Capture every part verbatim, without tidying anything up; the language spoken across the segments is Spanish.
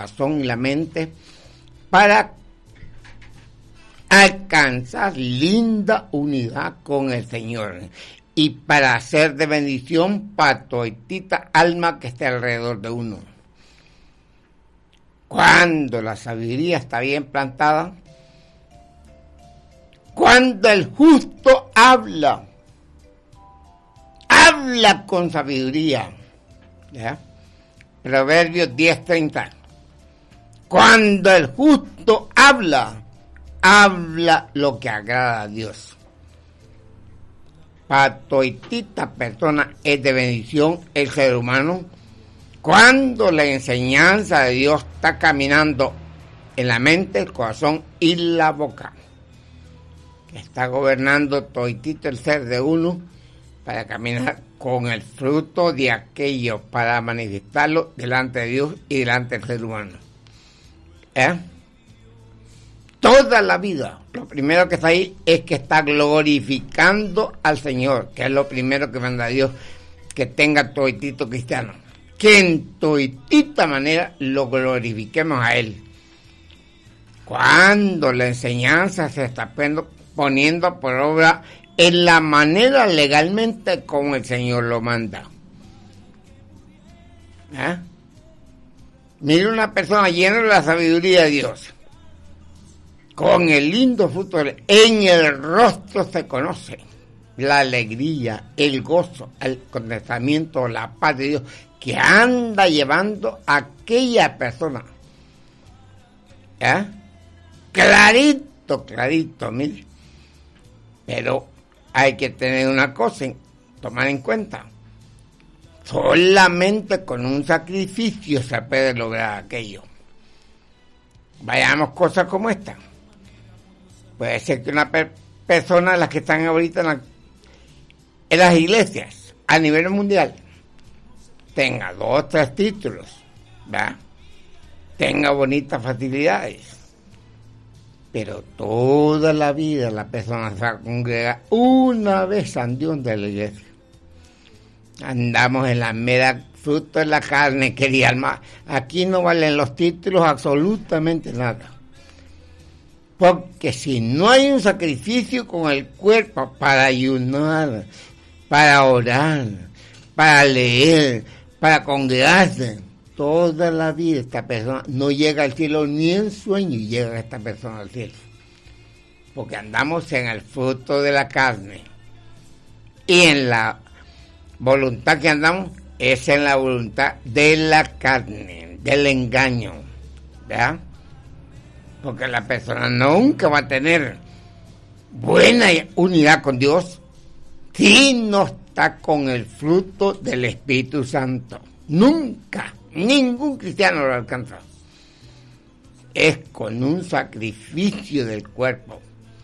corazón y la mente para alcanzar linda unidad con el Señor y para hacer de bendición para toda alma que esté alrededor de uno. Cuando la sabiduría está bien plantada, cuando el justo habla, habla con sabiduría, ¿ya? Proverbios diez treinta. Cuando el justo habla, habla lo que agrada a Dios. Para toitita persona es de bendición el ser humano cuando la enseñanza de Dios está caminando en la mente, el corazón y la boca. Está gobernando toitito el ser de uno para caminar con el fruto de aquello, para manifestarlo delante de Dios y delante del ser humano. ¿Eh? Toda la vida, lo primero que está ahí es que está glorificando al Señor, que es lo primero que manda a Dios, que tenga toitito cristiano, que en toitita manera lo glorifiquemos a Él. Cuando la enseñanza se está poniendo por obra en la manera legalmente como el Señor lo manda. ¿Eh? Mira una persona llena de la sabiduría de Dios, con el lindo fruto, en el rostro se conoce la alegría, el gozo, el contentamiento, la paz de Dios que anda llevando a aquella persona. ¿Eh? Clarito, clarito, mire. Pero hay que tener una cosa, tomar en cuenta. Solamente con un sacrificio se puede lograr aquello. Vayamos cosas como esta. Puede ser que una per- persona, las que están ahorita en, la, en las iglesias, a nivel mundial, tenga dos o tres títulos, ¿verdad? Tenga bonitas facilidades, pero toda la vida la persona se va a congregar una vez al Dios de la iglesia. Andamos en la mera fruto de la carne, querida alma. Aquí no valen los títulos absolutamente nada. Porque si no hay un sacrificio con el cuerpo para ayunar, para orar, para leer, para congregarse, toda la vida esta persona no llega al cielo ni en sueño llega esta persona al cielo. Porque andamos en el fruto de la carne. Y en la voluntad que andamos es en la voluntad de la carne, del engaño, ¿verdad? Porque la persona nunca va a tener buena unidad con Dios si no está con el fruto del Espíritu Santo. Nunca, ningún cristiano lo alcanza. Es con un sacrificio del cuerpo,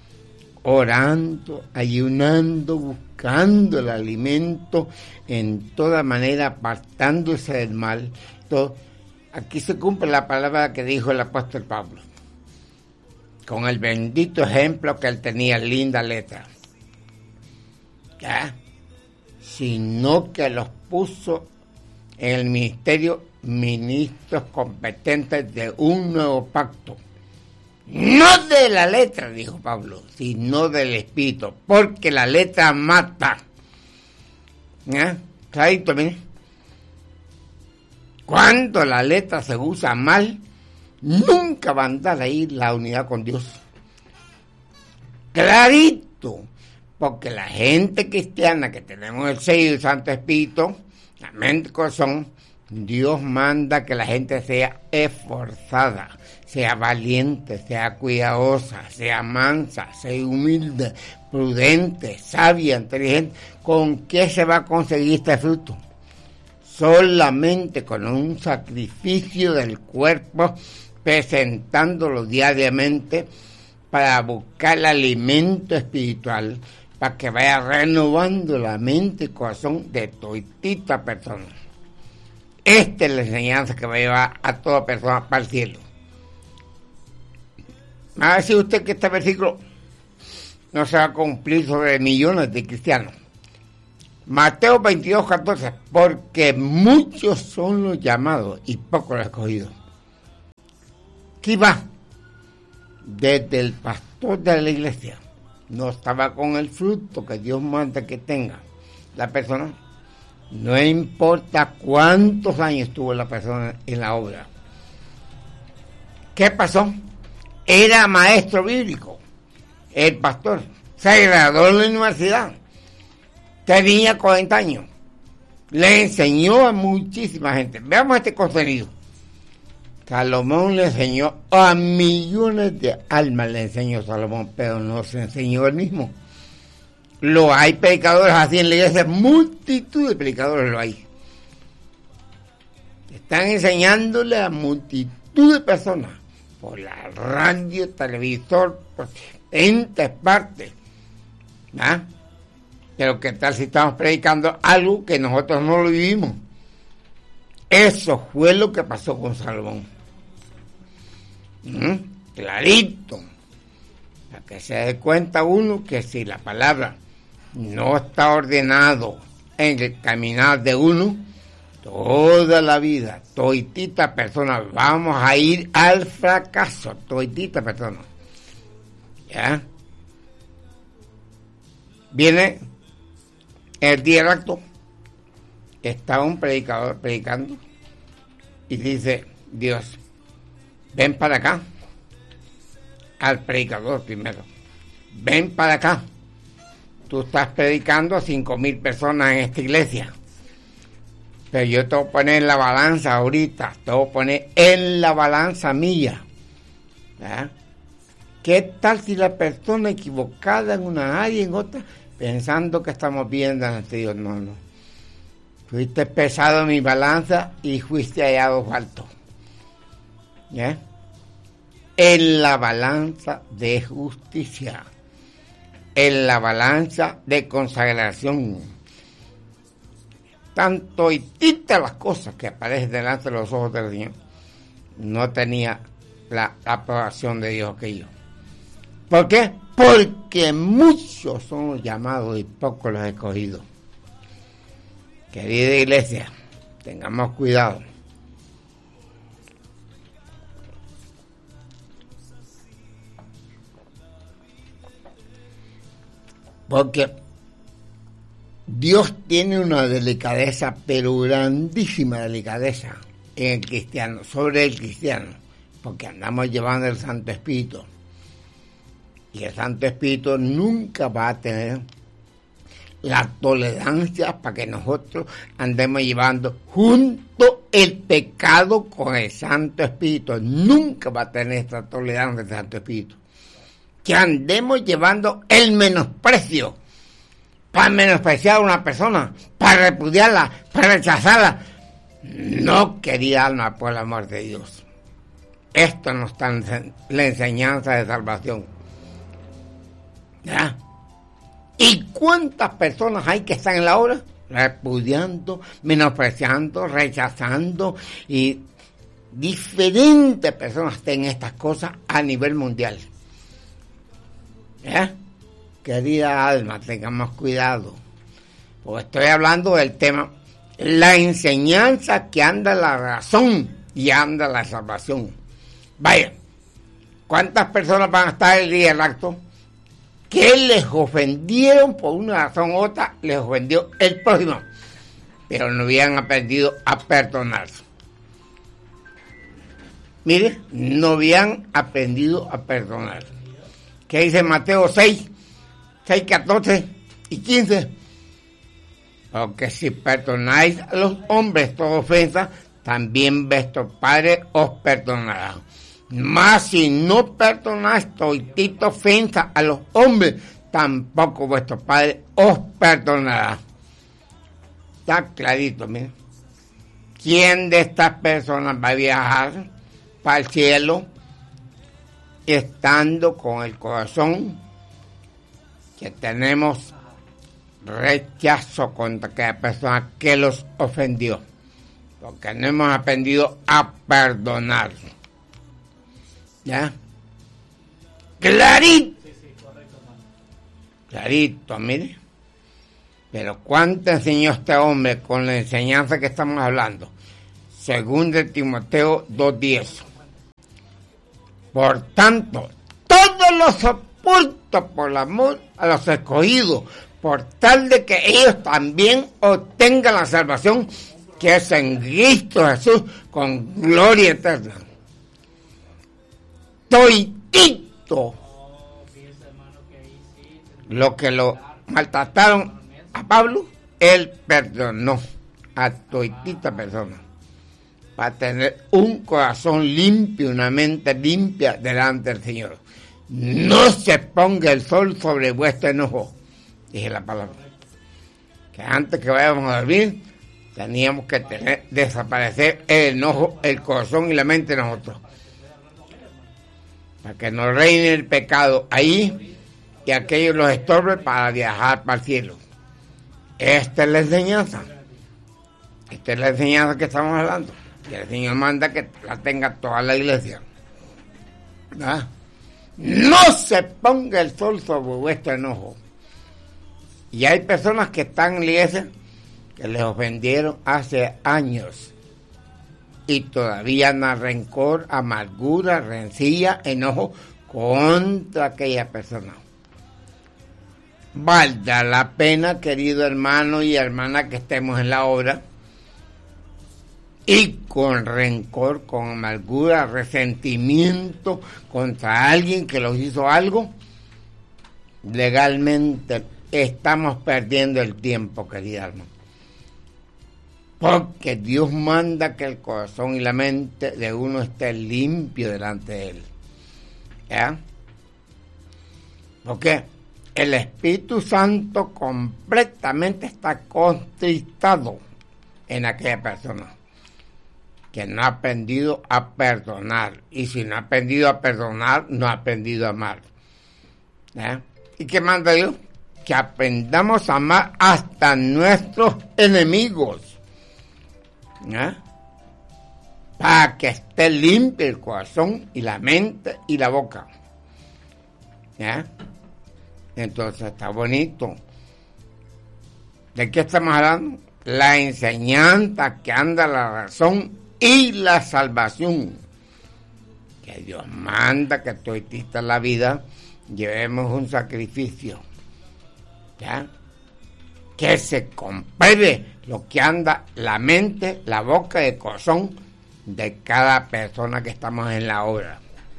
orando, ayunando, buscando el alimento, en toda manera apartándose del mal. Todo. Aquí se cumple la palabra que dijo el apóstol Pablo, con el bendito ejemplo que él tenía, linda letra, ¿ya? Sino que los puso en el ministerio ministros competentes de un nuevo pacto, no de la letra, dijo Pablo, sino del espíritu, porque la letra mata. ¿Ya? Clarito, mire. Cuando la letra se usa mal, nunca va a andar ahí la unidad con Dios. Clarito, porque la gente cristiana que tenemos el sello del Santo Espíritu, la mente y corazón, Dios manda que la gente sea esforzada, sea valiente, sea cuidadosa, sea mansa, sea humilde, prudente, sabia, inteligente. ¿Con qué se va a conseguir este fruto? Solamente con un sacrificio del cuerpo, presentándolo diariamente para buscar el alimento espiritual, para que vaya renovando la mente y corazón de todita persona. Esta es la enseñanza que va a llevar a toda persona para el cielo. ¿Me va a decir usted que este versículo no se va a cumplir sobre millones de cristianos? Mateo veintidós, catorce, porque muchos son los llamados y pocos los escogidos. Aquí va, desde el pastor de la iglesia, no estaba con el fruto que Dios manda que tenga la persona, no importa cuántos años tuvo la persona en la obra. ¿Qué pasó? Era maestro bíblico, el pastor, se graduó en la universidad, tenía cuarenta años, le enseñó a muchísima gente. Veamos este contenido. Salomón le enseñó a millones de almas, le enseñó Salomón, pero no se enseñó él mismo. Lo hay predicadores así en la iglesia, multitud de predicadores lo hay. Están enseñándole a multitud de personas, por la radio, televisor, por diferentes partes. ¿Ah? Pero qué tal si estamos predicando algo que nosotros no lo vivimos. Eso fue lo que pasó con Salomón. ¿Mm? Clarito, para que se dé cuenta uno que si la palabra no está ordenado en el caminar de uno, toda la vida, toditita persona, vamos a ir al fracaso, toditita persona. ¿Ya? Viene el día del acto, está un predicador predicando y dice, Dios, ven para acá, al predicador primero, ven para acá, tú estás predicando a cinco mil personas en esta iglesia, pero yo te voy a poner en la balanza ahorita, te voy a poner en la balanza mía. ¿Ah? ¿Qué tal si la persona equivocada en una área y en otra, pensando que estamos viendo ante Dios? No, no. Fuiste pesado en mi balanza y fuiste hallado falto. ¿Ya? En la balanza de justicia, en la balanza de consagración, tanto y tita las cosas que aparecen delante de los ojos del Señor, no tenía la aprobación de Dios aquello. ¿Por qué? Porque muchos son los llamados y pocos los escogidos. Querida iglesia, tengamos cuidado. Porque Dios tiene una delicadeza, pero grandísima delicadeza en el cristiano, sobre el cristiano, porque andamos llevando el Santo Espíritu. Y el Santo Espíritu nunca va a tener la tolerancia para que nosotros andemos llevando junto el pecado con el Santo Espíritu. Nunca va a tener esta tolerancia del Santo Espíritu. Que andemos llevando el menosprecio, para menospreciar a una persona, para repudiarla, para rechazarla. No, querida alma, por el amor de Dios. Esto no está en la enseñanza de salvación. ¿Ya? ¿Y cuántas personas hay que están en la obra? Repudiando, menospreciando, rechazando, y diferentes personas tienen estas cosas a nivel mundial. ¿Eh? Querida alma, tengamos cuidado, porque estoy hablando del tema, la enseñanza que anda la razón y anda la salvación. Vaya, ¿cuántas personas van a estar el día del acto que les ofendieron por una razón u otra? Les ofendió el prójimo, pero no habían aprendido a perdonarse. Mire, no habían aprendido a perdonar. ¿Qué dice Mateo seis, seis, catorce y quince? Porque si perdonáis a los hombres toda ofensa, también vuestro Padre os perdonará. Mas si no perdonáis toda ofensa a los hombres, tampoco vuestro Padre os perdonará. Está clarito, mire. ¿Quién de estas personas va a viajar para el cielo estando con el corazón que tenemos rechazo contra aquella persona que los ofendió? Porque no hemos aprendido a perdonar. ¿Ya? Clarito. Sí, sí, correcto, hermano. Clarito, mire. Pero ¿cuánto enseñó este hombre con la enseñanza que estamos hablando? Según de Timoteo dos diez. Por tanto, todos los soporto por amor a los escogidos, por tal de que ellos también obtengan la salvación que es en Cristo Jesús con gloria eterna. Toitito lo que lo maltrataron a Pablo, él perdonó a toitita persona para tener un corazón limpio, una mente limpia delante del Señor. No se ponga el sol sobre vuestro enojo, dije la palabra, que antes que vayamos a dormir teníamos que tener, desaparecer el enojo, el corazón y la mente de nosotros, para que no reine el pecado ahí y aquellos los estorbe para viajar para el cielo. Esta es la enseñanza, esta es la enseñanza que estamos hablando, y el Señor manda que la tenga toda la iglesia. ¿Ah? No se ponga el sol sobre vuestro enojo. Y hay personas que están en la iglesia que les ofendieron hace años y todavía andan rencor, amargura, rencilla, enojo contra aquella persona. Valga la pena, querido hermano y hermana, que estemos en la obra y con rencor, con amargura, resentimiento contra alguien que los hizo algo. Legalmente estamos perdiendo el tiempo, querida hermana, porque Dios manda que el corazón y la mente de uno esté limpio delante de Él. ¿Ya? Porque el Espíritu Santo completamente está contristado en aquella persona que no ha aprendido a perdonar. Y si no ha aprendido a perdonar, no ha aprendido a amar. ¿Ya? ¿Y qué manda Dios? Que aprendamos a amar hasta nuestros enemigos. ¿Ya? Para que esté limpio el corazón y la mente y la boca. ¿Ya? Entonces está bonito. ¿De qué estamos hablando? La enseñanza que anda la razón y la salvación. Que Dios manda que toditita la vida llevemos un sacrificio. ¿Ya? Que se compruebe lo que anda la mente, la boca y el corazón de cada persona que estamos en la obra.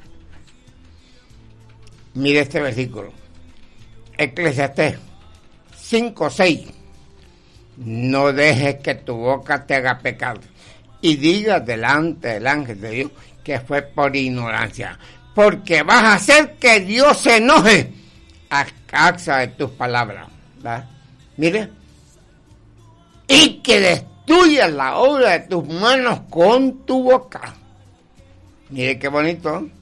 Mire este versículo. Eclesiastés cinco seis. No dejes que tu boca te haga pecar y digas delante del ángel de Dios que fue por ignorancia, porque vas a hacer que Dios se enoje a causa de tus palabras. ¿Verdad? Mire, y que destruyas la obra de tus manos con tu boca. Mire qué bonito, ¿eh?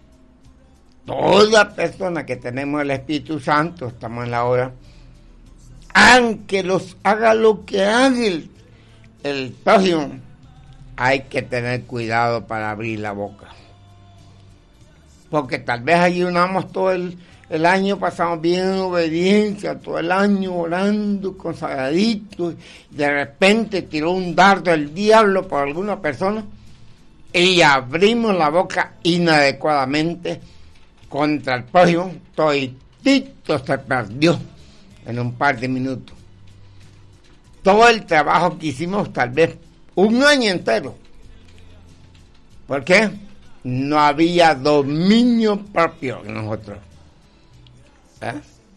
Toda persona que tenemos el Espíritu Santo, estamos en la obra, aunque los haga lo que haga el, el prójimo, hay que tener cuidado para abrir la boca. Porque tal vez ayunamos todo el, el año, pasamos bien en obediencia, todo el año orando, consagradito, y de repente tiró un dardo el diablo por alguna persona, y abrimos la boca inadecuadamente contra el prójimo, toditito se perdió en un par de minutos. Todo el trabajo que hicimos, tal vez un año entero. ¿Por qué? No había dominio propio en nosotros. ¿Eh?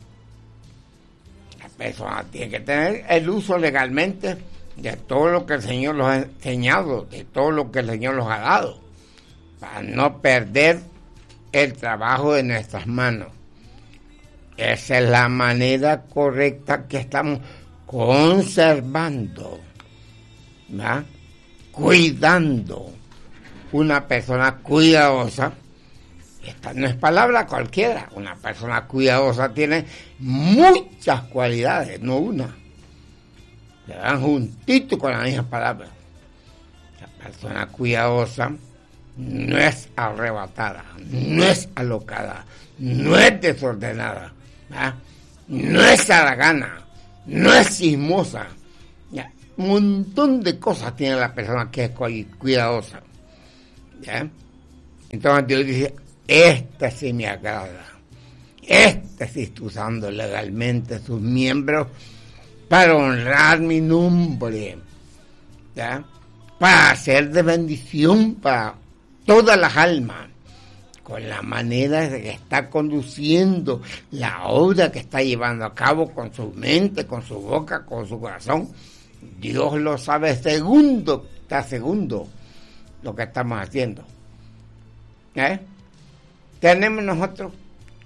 La persona tiene que tener el uso legalmente de todo lo que el Señor los ha enseñado, de todo lo que el Señor los ha dado, para no perder el trabajo de nuestras manos. Esa es la manera correcta que estamos conservando, ¿verdad? Cuidando. Una persona cuidadosa, esta no es palabra cualquiera, una persona cuidadosa tiene muchas cualidades, no una. Le dan juntito con la misma palabra. La persona cuidadosa no es arrebatada, no es alocada, no es desordenada, ¿verdad? No es haragana, no es chismosa. ¿Ya? Un montón de cosas tiene la persona que es cuidadosa. ¿Ya? Entonces Dios dice, este sí me agrada, este sí está usando legalmente sus miembros para honrar mi nombre, ¿ya? Para hacer de bendición para todas las almas, con la manera de que está conduciendo la obra que está llevando a cabo con su mente, con su boca, con su corazón. Dios lo sabe segundo, está segundo lo que estamos haciendo. ¿Eh? Tenemos nosotros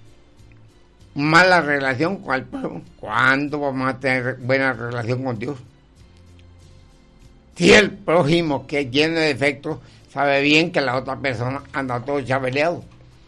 mala relación con el pueblo. ¿Cuándo vamos a tener buena relación con Dios? Si el prójimo, que es lleno de defectos, sabe bien que la otra persona anda todo chabeleado.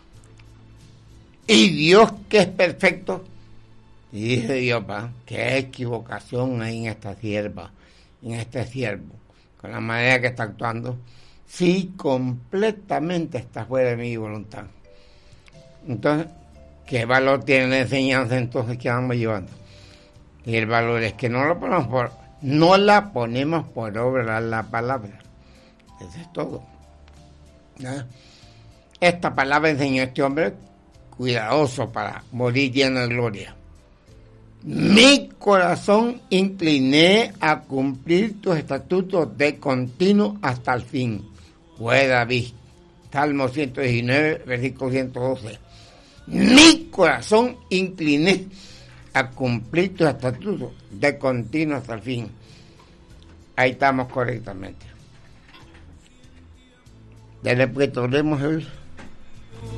Y Dios, que es perfecto, y dice Dios, pa, qué equivocación hay en esta sierva, en este siervo, con la manera que está actuando, sí, completamente está fuera de mi voluntad. Entonces, ¿qué valor tiene la enseñanza entonces que vamos llevando? Y el valor es que no lo ponemos por, no la ponemos por obra la palabra. Eso es todo. ¿No? Esta palabra enseñó este hombre cuidadoso para morir lleno de gloria. Mi corazón incliné a cumplir tus estatutos de continuo hasta el fin. Fue David. Salmo ciento diecinueve, versículo ciento doce. Mi corazón incliné a cumplir tus estatutos de continuo hasta el fin. Ahí estamos correctamente. Ya le recordemos el